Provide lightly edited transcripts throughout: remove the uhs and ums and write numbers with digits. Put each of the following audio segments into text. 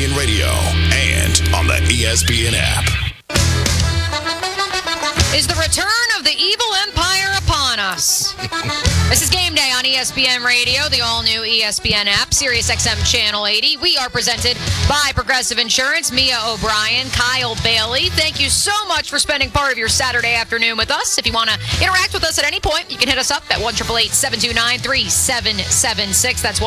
TuneIn Radio and on the ESPN app. Is the return of the evil empire upon us? This is Game Day on ESPN Radio, the all-new ESPN app, SiriusXM Channel 80. We are presented by Progressive Insurance. Mia O'Brien, Kyle Bailey. Thank you so much for spending part of your Saturday afternoon with us. If you want to interact with us at any point, you can hit us up at 1-888-729-3776. That's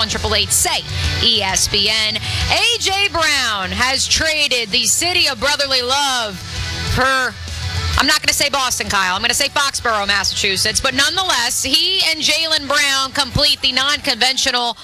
1-888-SAY-ESPN. A.J. Brown has traded the city of brotherly love for... I'm not going to say Boston, Kyle. I'm going to say Foxborough, Massachusetts. But nonetheless, he and Jaylen Brown complete the non-conventional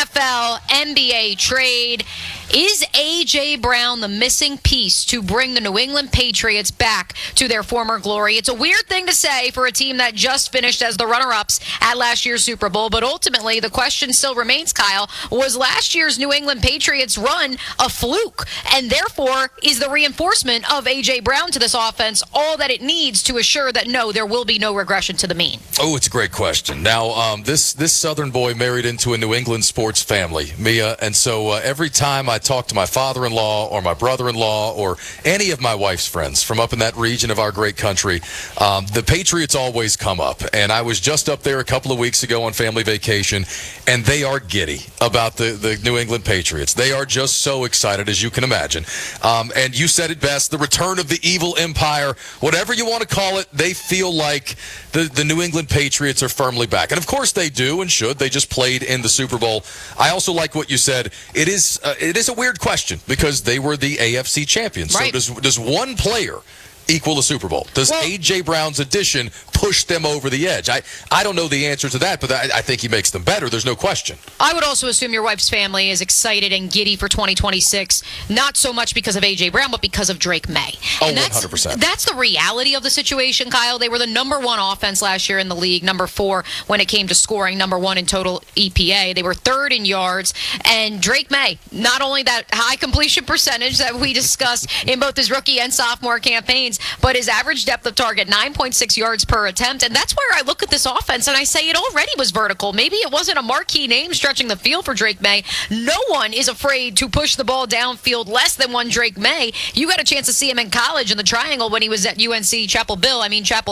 NFL-NBA trade. Is A.J. Brown the missing piece to bring the New England Patriots back to their former glory? It's a weird thing to say for a team that just finished as the runner-ups at last year's Super Bowl, but ultimately the question still remains, Kyle, was last year's New England Patriots run a fluke? And therefore, is the reinforcement of A.J. Brown to this offense all that it needs to assure that, no, there will be no regression to the mean? Oh, it's a great question. Now, this Southern boy married into a New England sports family, Mia, and so every time I talk to my father-in-law or my brother-in-law or any of my wife's friends from up in that region of our great country, the Patriots always come up. And I was just up there a couple of weeks ago on family vacation, and they are giddy about the New England Patriots. They are just so excited, as you can imagine. And you said it best, the return of the evil empire, whatever you want to call it, they feel like the New England Patriots are firmly back. And of course they do and should. They just played in the Super Bowl. I also like what you said. It is a weird question because they were the AFC champions. Right. So does one player equal the Super Bowl? Does A.J. Brown's addition push them over the edge? I don't know the answer to that, but I think he makes them better. There's no question. I would also assume your wife's family is excited and giddy for 2026, not so much because of A.J. Brown, but because of Drake May. Oh, and 100%. That's the reality of the situation, Kyle. They were the number one offense last year in the league, number 4 when it came to scoring, number 1 in total EPA. They were 3rd in yards, and Drake May, not only that high completion percentage that we discussed in both his rookie and sophomore campaigns, but his average depth of target, 9.6 yards per attempt. And that's where I look at this offense and I say it already was vertical. Maybe it wasn't a marquee name stretching the field for Drake May. No one is afraid to push the ball downfield less than one Drake May. You got a chance to see him in college in the triangle when he was at UNC Chapel Hill.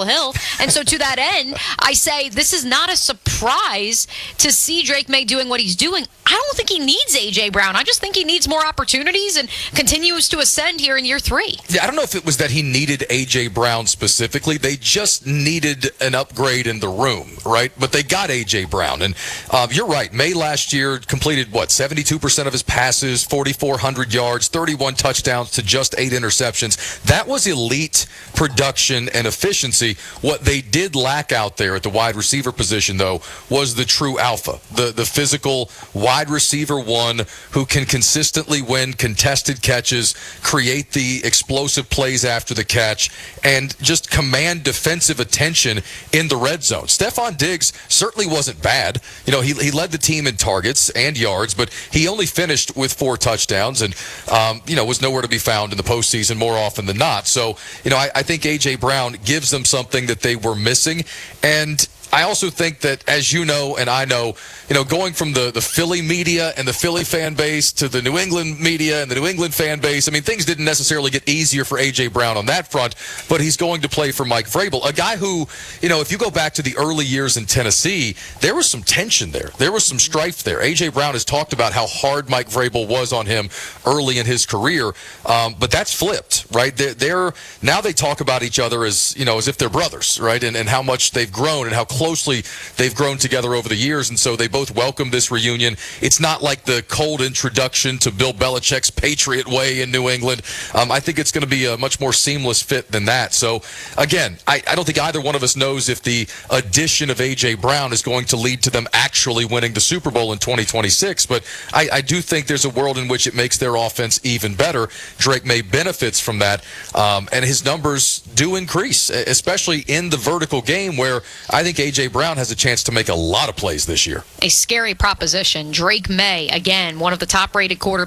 And so to that end, I say this is not a surprise to see Drake May doing what he's doing. I don't think he needs A.J. Brown. I just think he needs more opportunities and continues to ascend here in year 3. Yeah, I don't know if it was that he needed A.J. Brown specifically. They just needed an upgrade in the room, right? But they got A.J. Brown. And you're right. May last year completed, 72% of his passes, 4,400 yards, 31 touchdowns to just 8 interceptions. That was elite production and efficiency. What they did lack out there at the wide receiver position, though, was the true alpha, the physical wide receiver one who can consistently win contested catches, create the explosive plays after the catch, and just command defensive attention in the red zone. Stephon Diggs certainly wasn't bad. He led the team in targets and yards, but he only finished with 4 touchdowns and, was nowhere to be found in the postseason more often than not. So, I think A.J. Brown gives them something that they were missing. And I also think that, as you know and I know, going from the Philly media and the Philly fan base to the New England media and the New England fan base, things didn't necessarily get easier for A.J. Brown on that front, but he's going to play for Mike Vrabel, a guy who, if you go back to the early years in Tennessee, there was some tension there. There was some strife there. A.J. Brown has talked about how hard Mike Vrabel was on him early in his career, but that's flipped, right? Now they talk about each other as if they're brothers, right? And how much they've grown and how closely they've grown together over the years, and so they both welcome this reunion. It's not like the cold introduction to Bill Belichick's Patriot way in New England. I think it's going to be a much more seamless fit than that. So, again, I don't think either one of us knows if the addition of A.J. Brown is going to lead to them actually winning the Super Bowl in 2026, but I do think there's a world in which it makes their offense even better. Drake May benefits from that, and his numbers do increase, especially in the vertical game where I think A.J. Brown has a chance to make a lot of plays this year. A scary proposition. Drake May, again, one of the top-rated quarterbacks